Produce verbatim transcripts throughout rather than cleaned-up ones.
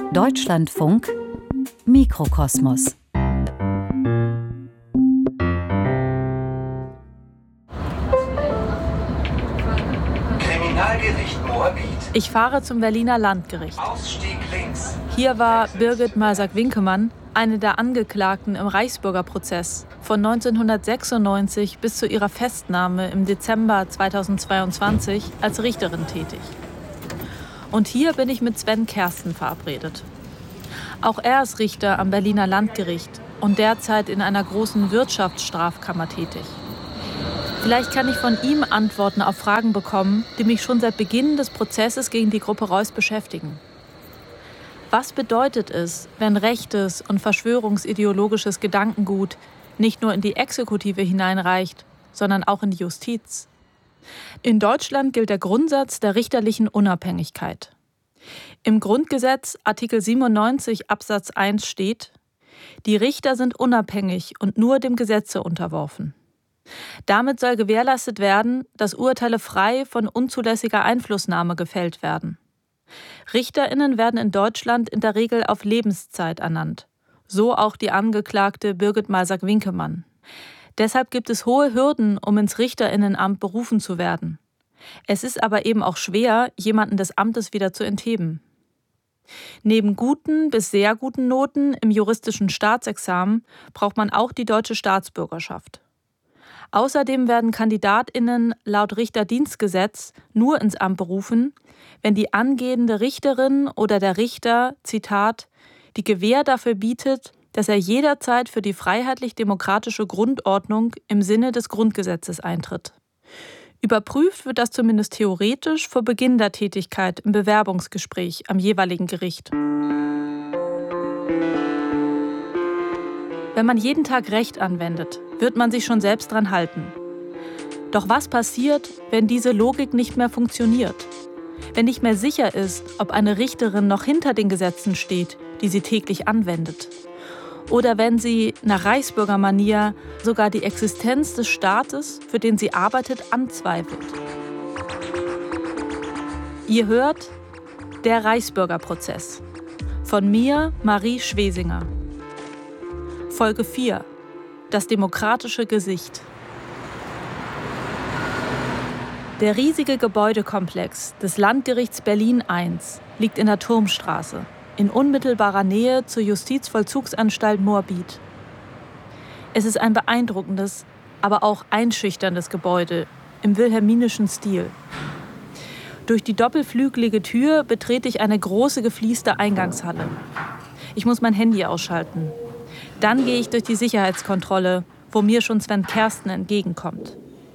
Deutschlandfunk Mikrokosmos. Kriminalgericht Moabit. Ich fahre zum Berliner Landgericht. Ausstieg links. Hier war Birgit Malsack-Winkemann, eine der Angeklagten im Reichsbürgerprozess, von neunzehnhundertsechsundneunzig bis zu ihrer Festnahme im Dezember zweitausendzweiundzwanzig als Richterin tätig. Und hier bin ich mit Sven Kersten verabredet. Auch er ist Richter am Berliner Landgericht und derzeit in einer großen Wirtschaftsstrafkammer tätig. Vielleicht kann ich von ihm Antworten auf Fragen bekommen, die mich schon seit Beginn des Prozesses gegen die Gruppe Reuss beschäftigen. Was bedeutet es, wenn rechtes und verschwörungsideologisches Gedankengut nicht nur in die Exekutive hineinreicht, sondern auch in die Justiz? In Deutschland gilt der Grundsatz der richterlichen Unabhängigkeit. Im Grundgesetz Artikel siebenundneunzig Absatz eins steht: Die Richter sind unabhängig und nur dem Gesetze unterworfen. Damit soll gewährleistet werden, dass Urteile frei von unzulässiger Einflussnahme gefällt werden. RichterInnen werden in Deutschland in der Regel auf Lebenszeit ernannt. So auch die Angeklagte Birgit Malsack-Winkemann. Deshalb gibt es hohe Hürden, um ins RichterInnenamt berufen zu werden. Es ist aber eben auch schwer, jemanden des Amtes wieder zu entheben. Neben guten bis sehr guten Noten im juristischen Staatsexamen braucht man auch die deutsche Staatsbürgerschaft. Außerdem werden KandidatInnen laut Richterdienstgesetz nur ins Amt berufen, wenn die angehende Richterin oder der Richter, Zitat, die Gewähr dafür bietet, dass er jederzeit für die freiheitlich-demokratische Grundordnung im Sinne des Grundgesetzes eintritt. Überprüft wird das zumindest theoretisch vor Beginn der Tätigkeit im Bewerbungsgespräch am jeweiligen Gericht. Wenn man jeden Tag Recht anwendet, wird man sich schon selbst dran halten. Doch was passiert, wenn diese Logik nicht mehr funktioniert? Wenn nicht mehr sicher ist, ob eine Richterin noch hinter den Gesetzen steht, die sie täglich anwendet? Oder wenn sie nach Reichsbürgermanier sogar die Existenz des Staates, für den sie arbeitet, anzweifelt? Ihr hört Der Reichsbürgerprozess. Von mir, Marie Schwesinger. Folge vier. Das demokratische Gesicht. Der riesige Gebäudekomplex des Landgerichts Berlin eins liegt in der Turmstraße, in unmittelbarer Nähe zur Justizvollzugsanstalt Moabit. Es ist ein beeindruckendes, aber auch einschüchterndes Gebäude im wilhelminischen Stil. Durch die doppelflügelige Tür betrete ich eine große geflieste Eingangshalle. Ich muss mein Handy ausschalten. Dann gehe ich durch die Sicherheitskontrolle, wo mir schon Sven Kersten entgegenkommt.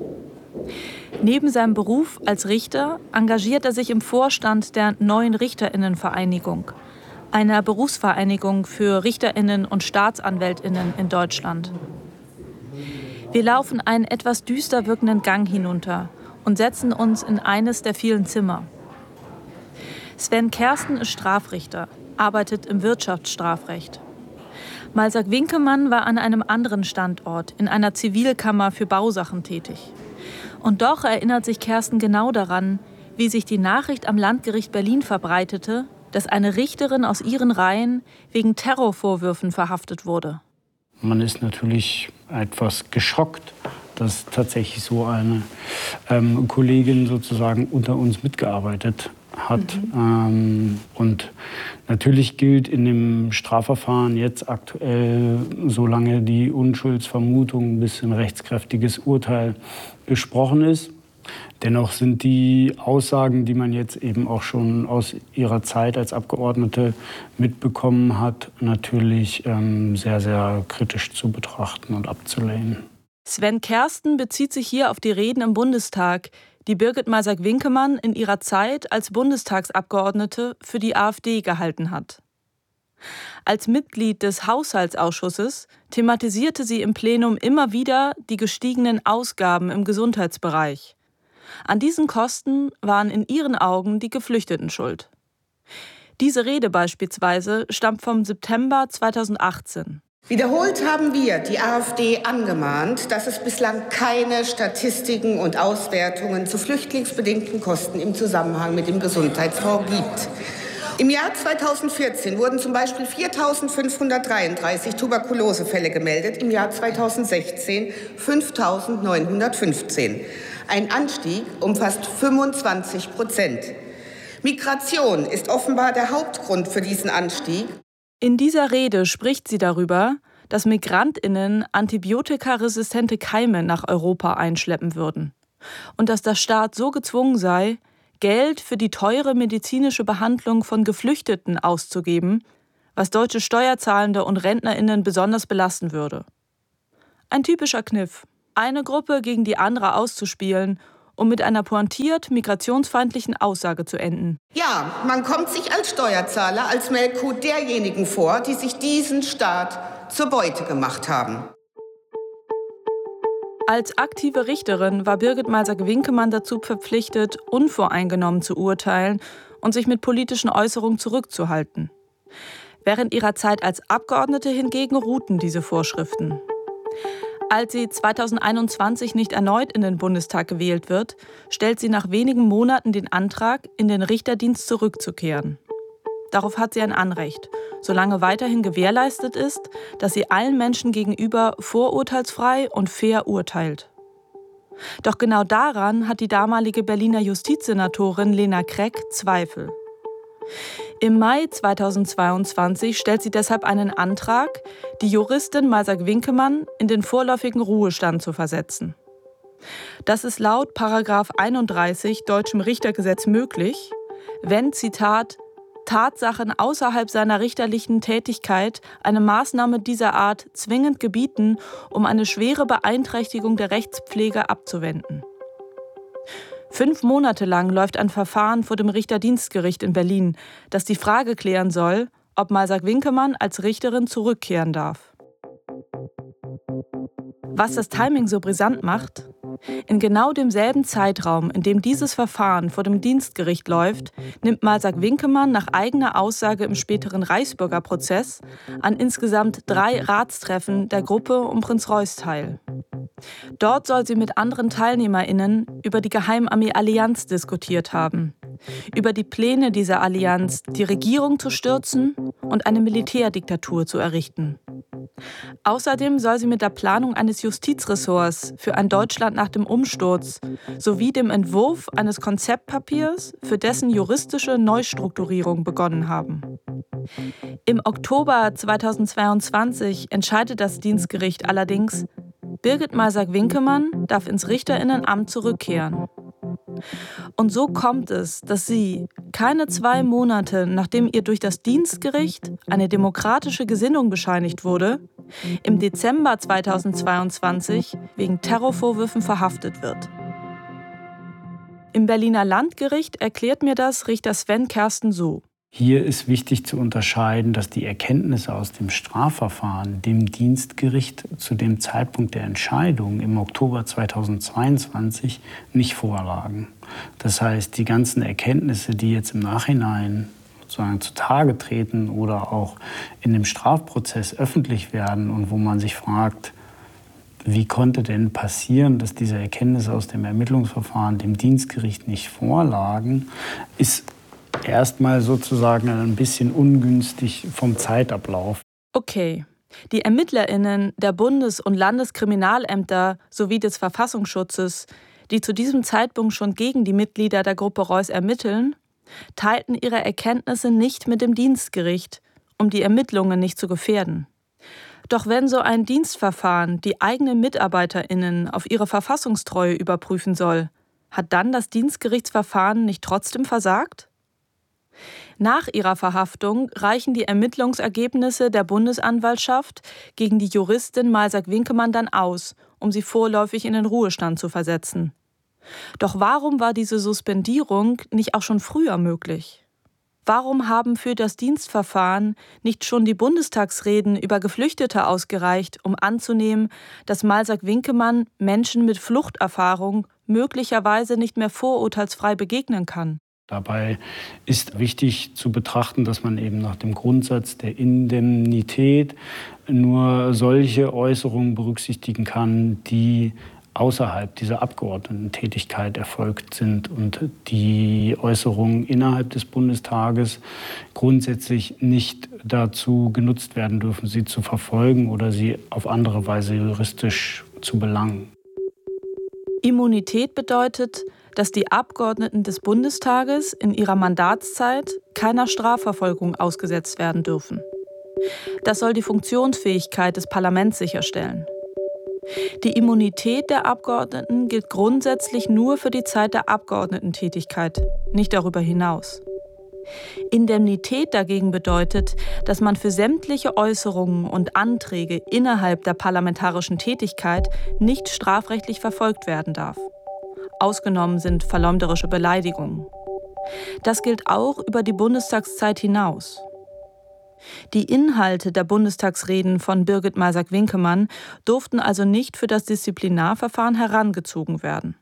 Neben seinem Beruf als Richter engagiert er sich im Vorstand der Neuen RichterInnenvereinigung, einer Berufsvereinigung für RichterInnen und StaatsanwältInnen in Deutschland. Wir laufen einen etwas düster wirkenden Gang hinunter und setzen uns in eines der vielen Zimmer. Sven Kersten ist Strafrichter, arbeitet im Wirtschaftsstrafrecht. Malsack-Winkemann war an einem anderen Standort, in einer Zivilkammer für Bausachen tätig. Und doch erinnert sich Kersten genau daran, wie sich die Nachricht am Landgericht Berlin verbreitete, dass eine Richterin aus ihren Reihen wegen Terrorvorwürfen verhaftet wurde. Man ist natürlich etwas geschockt, dass tatsächlich so eine ähm, Kollegin sozusagen unter uns mitgearbeitet hat. Mhm. Ähm, und natürlich gilt in dem Strafverfahren jetzt aktuell, solange die Unschuldsvermutung bis ein rechtskräftiges Urteil gesprochen ist. Dennoch sind die Aussagen, die man jetzt eben auch schon aus ihrer Zeit als Abgeordnete mitbekommen hat, natürlich ähm, sehr, sehr kritisch zu betrachten und abzulehnen. Sven Kersten bezieht sich hier auf die Reden im Bundestag, die Birgit Malsack-Winkemann in ihrer Zeit als Bundestagsabgeordnete für die AfD gehalten hat. Als Mitglied des Haushaltsausschusses thematisierte sie im Plenum immer wieder die gestiegenen Ausgaben im Gesundheitsbereich. An diesen Kosten waren in ihren Augen die Geflüchteten schuld. Diese Rede beispielsweise stammt vom September zweitausendachtzehn. Wiederholt haben wir die AfD angemahnt, dass es bislang keine Statistiken und Auswertungen zu flüchtlingsbedingten Kosten im Zusammenhang mit dem Gesundheitsfonds gibt. Im Jahr zweitausendvierzehn wurden zum Beispiel viertausendfünfhundertdreiunddreißig Tuberkulosefälle gemeldet, im Jahr zweitausendsechzehn fünftausendneunhundertfünfzehn. Ein Anstieg um fast fünfundzwanzig Prozent. Migration ist offenbar der Hauptgrund für diesen Anstieg. In dieser Rede spricht sie darüber, dass MigrantInnen antibiotikaresistente Keime nach Europa einschleppen würden und dass der Staat so gezwungen sei, Geld für die teure medizinische Behandlung von Geflüchteten auszugeben, was deutsche Steuerzahlende und RentnerInnen besonders belasten würde. Ein typischer Kniff, eine Gruppe gegen die andere auszuspielen, um mit einer pointiert migrationsfeindlichen Aussage zu enden. Ja, man kommt sich als Steuerzahler, als Melkkuh derjenigen vor, die sich diesen Staat zur Beute gemacht haben. Als aktive Richterin war Birgit Malsack-Winkemann dazu verpflichtet, unvoreingenommen zu urteilen und sich mit politischen Äußerungen zurückzuhalten. Während ihrer Zeit als Abgeordnete hingegen ruhten diese Vorschriften. Als sie zweitausendeinundzwanzig nicht erneut in den Bundestag gewählt wird, stellt sie nach wenigen Monaten den Antrag, in den Richterdienst zurückzukehren. Darauf hat sie ein Anrecht, solange weiterhin gewährleistet ist, dass sie allen Menschen gegenüber vorurteilsfrei und fair urteilt. Doch genau daran hat die damalige Berliner Justizsenatorin Lena Kreck Zweifel. Im Mai zweitausendzweiundzwanzig stellt sie deshalb einen Antrag, die Juristin Malsack-Winkemann in den vorläufigen Ruhestand zu versetzen. Das ist laut Paragraph einunddreißig deutschem Richtergesetz möglich, wenn, Zitat, Tatsachen außerhalb seiner richterlichen Tätigkeit eine Maßnahme dieser Art zwingend gebieten, um eine schwere Beeinträchtigung der Rechtspflege abzuwenden. Fünf Monate lang läuft ein Verfahren vor dem Richterdienstgericht in Berlin, das die Frage klären soll, ob Malsack-Winkemann als Richterin zurückkehren darf. Was das Timing so brisant macht? In genau demselben Zeitraum, in dem dieses Verfahren vor dem Dienstgericht läuft, nimmt Malsack-Winkemann nach eigener Aussage im späteren Reichsbürger Prozess an insgesamt drei Ratstreffen der Gruppe um Prinz Reuß teil. Dort soll sie mit anderen TeilnehmerInnen über die Geheimarmee-Allianz diskutiert haben. Über die Pläne dieser Allianz, die Regierung zu stürzen und eine Militärdiktatur zu errichten. Außerdem soll sie mit der Planung eines Justizressorts für ein Deutschland nach dem Umsturz sowie dem Entwurf eines Konzeptpapiers für dessen juristische Neustrukturierung begonnen haben. Im Oktober zweitausendzweiundzwanzig entscheidet das Dienstgericht allerdings, Birgit Malsack-Winkemann darf ins Richterinnenamt zurückkehren. Und so kommt es, dass sie, keine zwei Monate nachdem ihr durch das Dienstgericht eine demokratische Gesinnung bescheinigt wurde, im Dezember zweitausendzweiundzwanzig wegen Terrorvorwürfen verhaftet wird. Im Berliner Landgericht erklärt mir das Richter Sven Kersten so. Hier ist wichtig zu unterscheiden, dass die Erkenntnisse aus dem Strafverfahren dem Dienstgericht zu dem Zeitpunkt der Entscheidung im Oktober zweitausendzweiundzwanzig nicht vorlagen. Das heißt, die ganzen Erkenntnisse, die jetzt im Nachhinein sozusagen zutage treten oder auch in dem Strafprozess öffentlich werden und wo man sich fragt, wie konnte denn passieren, dass diese Erkenntnisse aus dem Ermittlungsverfahren dem Dienstgericht nicht vorlagen, ist erstmal sozusagen ein bisschen ungünstig vom Zeitablauf. Okay, die ErmittlerInnen der Bundes- und Landeskriminalämter sowie des Verfassungsschutzes, die zu diesem Zeitpunkt schon gegen die Mitglieder der Gruppe Reuß ermitteln, teilten ihre Erkenntnisse nicht mit dem Dienstgericht, um die Ermittlungen nicht zu gefährden. Doch wenn so ein Dienstverfahren die eigenen MitarbeiterInnen auf ihre Verfassungstreue überprüfen soll, hat dann das Dienstgerichtsverfahren nicht trotzdem versagt? Nach ihrer Verhaftung reichen die Ermittlungsergebnisse der Bundesanwaltschaft gegen die Juristin Malsack-Winkemann dann aus, um sie vorläufig in den Ruhestand zu versetzen. Doch warum war diese Suspendierung nicht auch schon früher möglich? Warum haben für das Dienstverfahren nicht schon die Bundestagsreden über Geflüchtete ausgereicht, um anzunehmen, dass Malsack-Winkemann Menschen mit Fluchterfahrung möglicherweise nicht mehr vorurteilsfrei begegnen kann? Dabei ist wichtig zu betrachten, dass man eben nach dem Grundsatz der Indemnität nur solche Äußerungen berücksichtigen kann, die außerhalb dieser Abgeordnetentätigkeit erfolgt sind und die Äußerungen innerhalb des Bundestages grundsätzlich nicht dazu genutzt werden dürfen, sie zu verfolgen oder sie auf andere Weise juristisch zu belangen. Immunität bedeutet, dass die Abgeordneten des Bundestages in ihrer Mandatszeit keiner Strafverfolgung ausgesetzt werden dürfen. Das soll die Funktionsfähigkeit des Parlaments sicherstellen. Die Immunität der Abgeordneten gilt grundsätzlich nur für die Zeit der Abgeordnetentätigkeit, nicht darüber hinaus. Indemnität dagegen bedeutet, dass man für sämtliche Äußerungen und Anträge innerhalb der parlamentarischen Tätigkeit nicht strafrechtlich verfolgt werden darf. Ausgenommen sind verleumderische Beleidigungen. Das gilt auch über die Bundestagszeit hinaus. Die Inhalte der Bundestagsreden von Birgit Maersak-Winkemann durften also nicht für das Disziplinarverfahren herangezogen werden.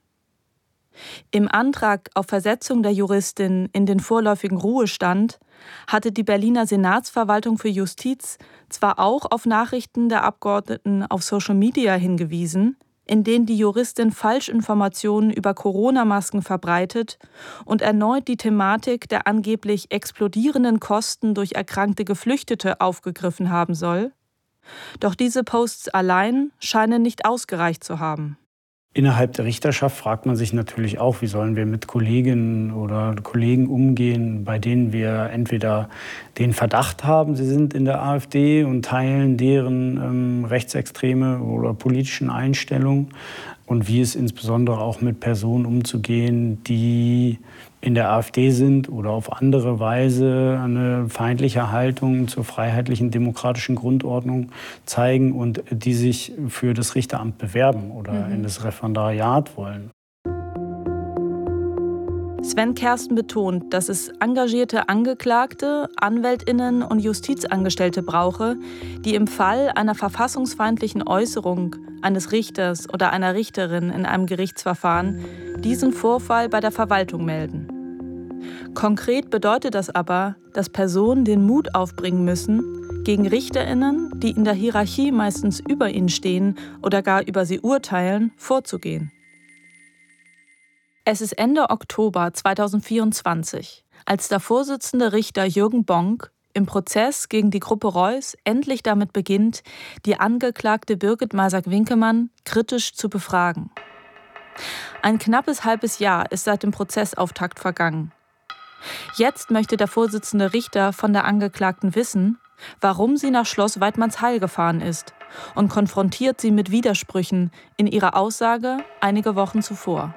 Im Antrag auf Versetzung der Juristin in den vorläufigen Ruhestand hatte die Berliner Senatsverwaltung für Justiz zwar auch auf Nachrichten der Abgeordneten auf Social Media hingewiesen, in denen die Juristin Falschinformationen über Corona-Masken verbreitet und erneut die Thematik der angeblich explodierenden Kosten durch erkrankte Geflüchtete aufgegriffen haben soll. Doch diese Posts allein scheinen nicht ausgereicht zu haben. Innerhalb der Richterschaft fragt man sich natürlich auch, wie sollen wir mit Kolleginnen oder Kollegen umgehen, bei denen wir entweder den Verdacht haben, sie sind in der AfD und teilen deren ähm, rechtsextreme oder politischen Einstellungen. Und wie es insbesondere auch mit Personen umzugehen, die in der AfD sind oder auf andere Weise eine feindliche Haltung zur freiheitlichen demokratischen Grundordnung zeigen und die sich für das Richteramt bewerben oder mhm. in das Referendariat wollen. Sven Kersten betont, dass es engagierte Angeklagte, AnwältInnen und Justizangestellte brauche, die im Fall einer verfassungsfeindlichen Äußerung eines Richters oder einer Richterin in einem Gerichtsverfahren diesen Vorfall bei der Verwaltung melden. Konkret bedeutet das aber, dass Personen den Mut aufbringen müssen, gegen RichterInnen, die in der Hierarchie meistens über ihnen stehen oder gar über sie urteilen, vorzugehen. Es ist Ende Oktober zweitausendvierundzwanzig, als der Vorsitzende Richter Jürgen Bonk im Prozess gegen die Gruppe Reuss endlich damit beginnt, die Angeklagte Birgit Maersak-Winkemann kritisch zu befragen. Ein knappes halbes Jahr ist seit dem Prozessauftakt vergangen. Jetzt möchte der Vorsitzende Richter von der Angeklagten wissen, warum sie nach Schloss Waidmannsheil gefahren ist und konfrontiert sie mit Widersprüchen in ihrer Aussage einige Wochen zuvor.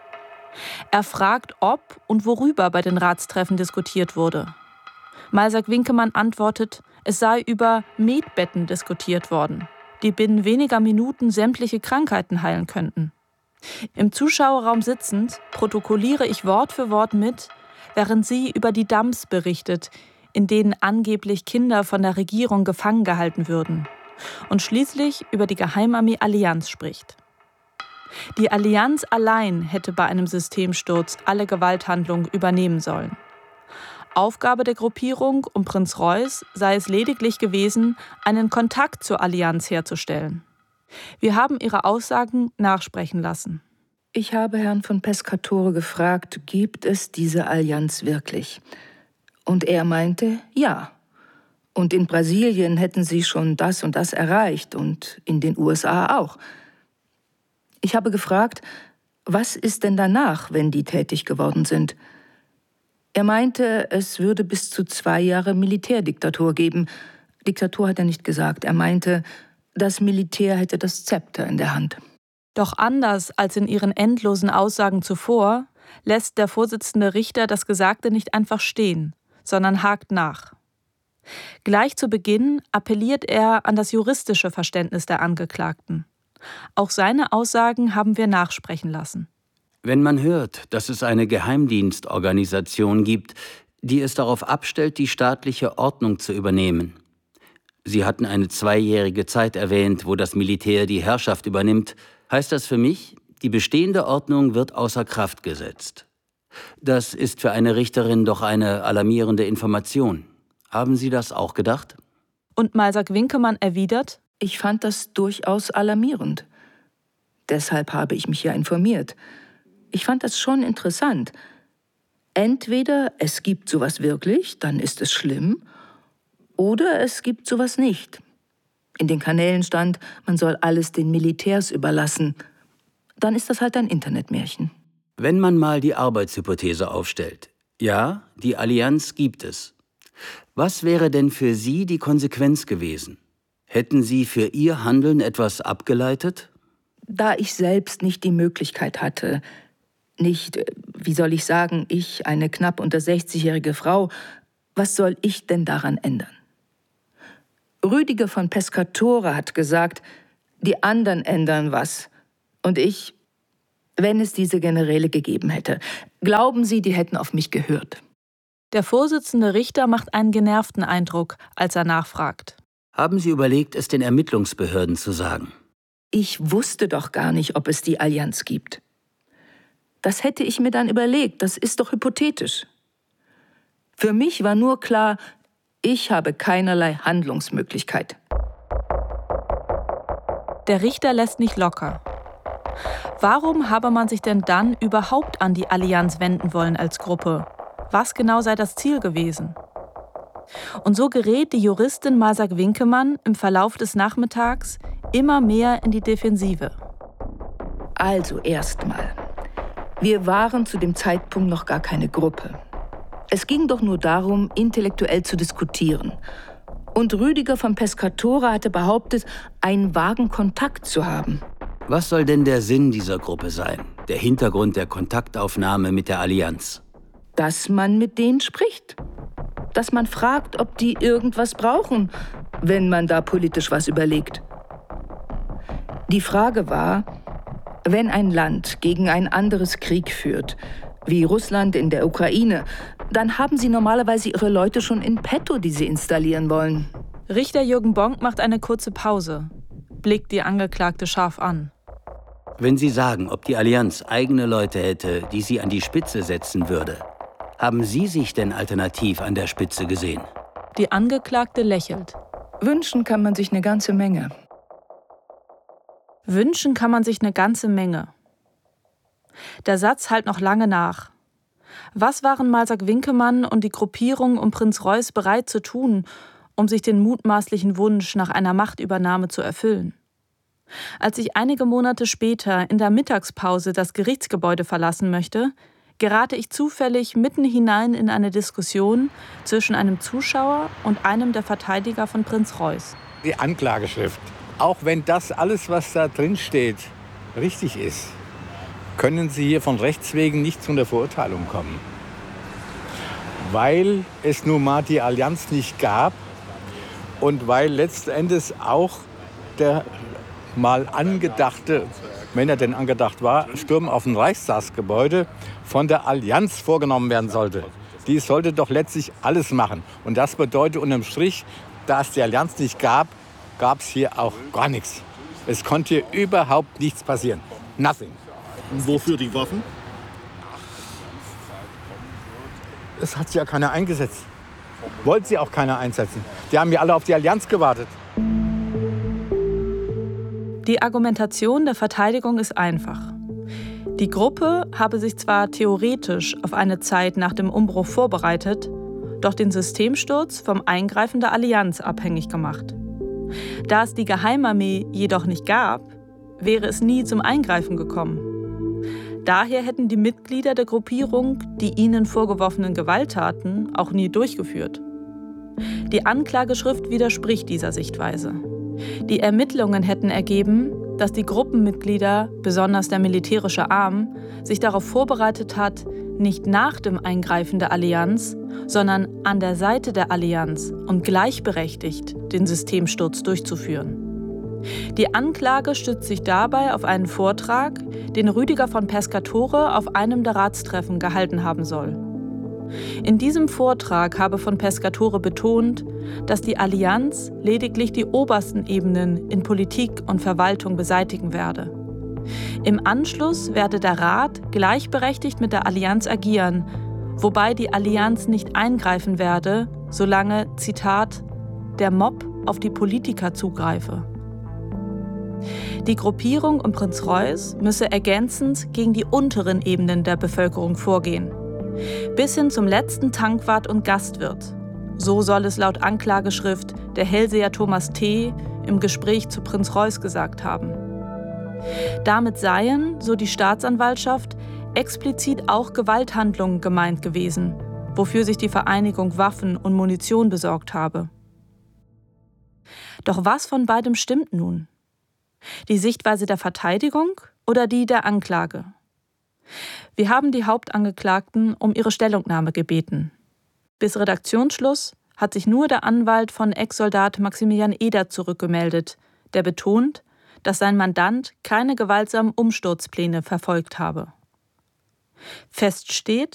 Er fragt, ob und worüber bei den Ratstreffen diskutiert wurde. Maersak-Winkemann antwortet, es sei über Medbetten diskutiert worden, die binnen weniger Minuten sämtliche Krankheiten heilen könnten. Im Zuschauerraum sitzend protokolliere ich Wort für Wort mit, während sie über die Dumps berichtet, in denen angeblich Kinder von der Regierung gefangen gehalten würden, und schließlich über die Geheimarmee Allianz spricht. Die Allianz allein hätte bei einem Systemsturz alle Gewalthandlungen übernehmen sollen. Aufgabe der Gruppierung um Prinz Reuß sei es lediglich gewesen, einen Kontakt zur Allianz herzustellen. Wir haben ihre Aussagen nachsprechen lassen. Ich habe Herrn von Pescatore gefragt, gibt es diese Allianz wirklich? Und er meinte, ja. Und in Brasilien hätten sie schon das und das erreicht und in den U S A auch. Ich habe gefragt, was ist denn danach, wenn die tätig geworden sind? Er meinte, es würde bis zu zwei Jahre Militärdiktatur geben. Diktatur hat er nicht gesagt. Er meinte, das Militär hätte das Zepter in der Hand. Doch anders als in ihren endlosen Aussagen zuvor, lässt der Vorsitzende Richter das Gesagte nicht einfach stehen, sondern hakt nach. Gleich zu Beginn appelliert er an das juristische Verständnis der Angeklagten. Auch seine Aussagen haben wir nachsprechen lassen. Wenn man hört, dass es eine Geheimdienstorganisation gibt, die es darauf abstellt, die staatliche Ordnung zu übernehmen. Sie hatten eine zweijährige Zeit erwähnt, wo das Militär die Herrschaft übernimmt, heißt das für mich, die bestehende Ordnung wird außer Kraft gesetzt. Das ist für eine Richterin doch eine alarmierende Information. Haben Sie das auch gedacht? Und Maersak-Winkemann erwidert, ich fand das durchaus alarmierend. Deshalb habe ich mich ja informiert. Ich fand das schon interessant. Entweder es gibt sowas wirklich, dann ist es schlimm, oder es gibt sowas nicht. In den Kanälen stand, man soll alles den Militärs überlassen. Dann ist das halt ein Internetmärchen. Wenn man mal die Arbeitshypothese aufstellt, ja, die Allianz gibt es. Was wäre denn für Sie die Konsequenz gewesen? Hätten Sie für Ihr Handeln etwas abgeleitet? Da ich selbst nicht die Möglichkeit hatte, nicht, wie soll ich sagen, ich, eine knapp unter sechzigjährige Frau, was soll ich denn daran ändern? Rüdiger von Pescatore hat gesagt, die anderen ändern was. Und ich, wenn es diese Generäle gegeben hätte, glauben Sie, die hätten auf mich gehört? Der Vorsitzende Richter macht einen genervten Eindruck, als er nachfragt. Haben Sie überlegt, es den Ermittlungsbehörden zu sagen? Ich wusste doch gar nicht, ob es die Allianz gibt. Das hätte ich mir dann überlegt, das ist doch hypothetisch. Für mich war nur klar, ich habe keinerlei Handlungsmöglichkeit. Der Richter lässt nicht locker. Warum habe man sich denn dann überhaupt an die Allianz wenden wollen als Gruppe? Was genau sei das Ziel gewesen? Und so gerät die Juristin Masak Winkemann im Verlauf des Nachmittags immer mehr in die Defensive. Also erstmal, wir waren zu dem Zeitpunkt noch gar keine Gruppe. Es ging doch nur darum, intellektuell zu diskutieren. Und Rüdiger von Pescatore hatte behauptet, einen vagen Kontakt zu haben. Was soll denn der Sinn dieser Gruppe sein? Der Hintergrund der Kontaktaufnahme mit der Allianz? Dass man mit denen spricht. Dass man fragt, ob die irgendwas brauchen, wenn man da politisch was überlegt. Die Frage war, wenn ein Land gegen ein anderes Krieg führt, wie Russland in der Ukraine, dann haben sie normalerweise ihre Leute schon in petto, die sie installieren wollen. Richter Jürgen Bonk macht eine kurze Pause, blickt die Angeklagte scharf an. Wenn Sie sagen, ob die Allianz eigene Leute hätte, die sie an die Spitze setzen würde, haben Sie sich denn alternativ an der Spitze gesehen? Die Angeklagte lächelt. Wünschen kann man sich eine ganze Menge. Wünschen kann man sich eine ganze Menge. Der Satz hallt noch lange nach. Was waren Masak Winkemann und die Gruppierung um Prinz Reuß bereit zu tun, um sich den mutmaßlichen Wunsch nach einer Machtübernahme zu erfüllen? Als ich einige Monate später in der Mittagspause das Gerichtsgebäude verlassen möchte, gerate ich zufällig mitten hinein in eine Diskussion zwischen einem Zuschauer und einem der Verteidiger von Prinz Reuß. Die Anklageschrift, auch wenn das alles, was da drin steht, richtig ist, können Sie hier von Rechts wegen nicht zu einer Verurteilung kommen. Weil es nun mal die Allianz nicht gab und weil letzten Endes auch der mal angedachte, wenn er denn angedacht war, Sturm auf ein Reichstagsgebäude von der Allianz vorgenommen werden sollte. Die sollte doch letztlich alles machen. Und das bedeutet unterm Strich, da es die Allianz nicht gab, gab es hier auch gar nichts. Es konnte hier überhaupt nichts passieren. Nothing. Und wofür die Waffen? Es hat sich ja keiner eingesetzt. Wollte sie auch keiner einsetzen. Die haben ja alle auf die Allianz gewartet. Die Argumentation der Verteidigung ist einfach. Die Gruppe habe sich zwar theoretisch auf eine Zeit nach dem Umbruch vorbereitet, doch den Systemsturz vom Eingreifen der Allianz abhängig gemacht. Da es die Geheimarmee jedoch nicht gab, wäre es nie zum Eingreifen gekommen. Daher hätten die Mitglieder der Gruppierung die ihnen vorgeworfenen Gewalttaten auch nie durchgeführt. Die Anklageschrift widerspricht dieser Sichtweise. Die Ermittlungen hätten ergeben, dass die Gruppenmitglieder, besonders der militärische Arm, sich darauf vorbereitet hat, nicht nach dem Eingreifen der Allianz, sondern an der Seite der Allianz und gleichberechtigt den Systemsturz durchzuführen. Die Anklage stützt sich dabei auf einen Vortrag, den Rüdiger von Pescatore auf einem der Ratstreffen gehalten haben soll. In diesem Vortrag habe von Pescatore betont, dass die Allianz lediglich die obersten Ebenen in Politik und Verwaltung beseitigen werde. Im Anschluss werde der Rat gleichberechtigt mit der Allianz agieren, wobei die Allianz nicht eingreifen werde, solange, Zitat, der Mob auf die Politiker zugreife. Die Gruppierung um Prinz Reuß müsse ergänzend gegen die unteren Ebenen der Bevölkerung vorgehen. Bis hin zum letzten Tankwart und Gastwirt. So soll es laut Anklageschrift der Hellseher Thomas T. im Gespräch zu Prinz Reuß gesagt haben. Damit seien, so die Staatsanwaltschaft, explizit auch Gewalthandlungen gemeint gewesen, wofür sich die Vereinigung Waffen und Munition besorgt habe. Doch was von beidem stimmt nun? Die Sichtweise der Verteidigung oder die der Anklage? Wir haben die Hauptangeklagten um ihre Stellungnahme gebeten. Bis Redaktionsschluss hat sich nur der Anwalt von Ex-Soldat Maximilian Eder zurückgemeldet, der betont, dass sein Mandant keine gewaltsamen Umsturzpläne verfolgt habe. Fest steht,